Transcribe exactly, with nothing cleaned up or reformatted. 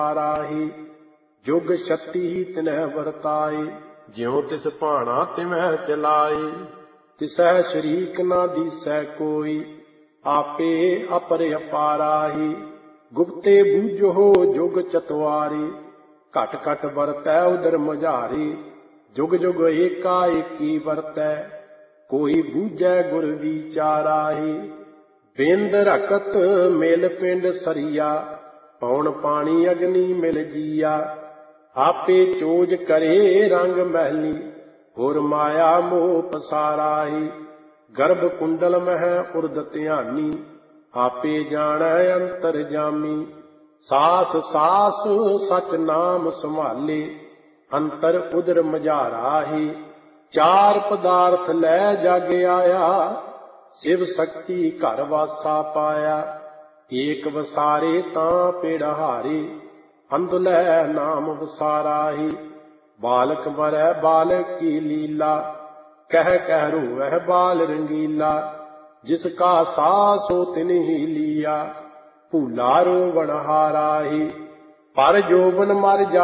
ਰਾਹੀ। ਜੁਗ ਛੱਤੀ ਤਿਨਹਿ ਵਰਤਾਏ, ਜਿਉ ਤਿਸ ਭਾਣਾ ਤਿਵੈ ਚਲਾਏ। ਤਿਸੈ ਸ਼ਰੀਕ ਨਾ ਦੀਸੈ ਕੋਈ, ਆਪੇ ਅਪਰ ਅਪਾਰਾਹੀ। ਗੁਪਤੇ ਬੂਝੋ ਜੁਗ ਚਤਵਾਰੀ, ਘਟ ਘਟ ਵਰਤੈ ਉਦਰ ਮਝਾਰੀ। ਜੁਗ ਜੁਗ ਏਕਾ ਏਕੀ ਵਰਤੈ, ਕੋਈ ਬੂਝੈ ਗੁਰ ਵਿਚਾਰਾਹੀ। ਬਿੰਦ ਰਖਤ ਮਿਲ ਪਿੰਡ ਸਰੀਆ, ਪੌਣ ਪਾਣੀ ਅਗਨੀ ਮਿਲ ਜੀਆ। ਆਪੇ ਚੋਜ ਕਰੇ ਰੰਗ ਮਹਿਲੀ, ਹੋਰ ਮਾਇਆ ਮੋਹ ਪਸਾਰਾਹੀ। ਗਰਭ ਕੁੰਡਲ ਮਹਿ ਉਰਦ ਧਿਆਨੀ, ਆਪੇ ਜਾਣੈ ਅੰਤਰ ਜਾਮੀ। ਸਾਸ ਸਾਸ ਸਚ ਨਾਮ ਸੰਭਾਲੇ, ਅੰਤਰ ਉਦਰ ਮਝਾਰਾਹੀ। ਚਾਰ ਪਦਾਰਥ ਲੈ ਜਗ ਆਇਆ, ਸ਼ਿਵ ਸ਼ਕਤੀ ਘਰ ਵਾਸਾ ਪਾਇਆ। ਏਕ ਵਸਾਰੇ ਤਾਂ ਪਿੜਹਾਰੇ, ਅੰਧੁਲੈ ਨਾਮ ਵਸਾਰਾਹੀ। ਬਾਲਕ ਮਰੈ ਬਾਲਕ ਕੀ ਲੀਲਾ, ਕਹਿ ਕਹਿ ਰੋਵਹਿ ਬਾਲ ਰੰਗੀਲਾ। ਜਿਸ ਕਾ ਸਾਹ ਸੋ ਤਿਨਹੀ ਲੀਆ, ਭੂਲਾ ਰੋਵਣ ਹਾਰਾਹੀ। ਪਰ ਜੋਬਨ ਮਰ ਜਾ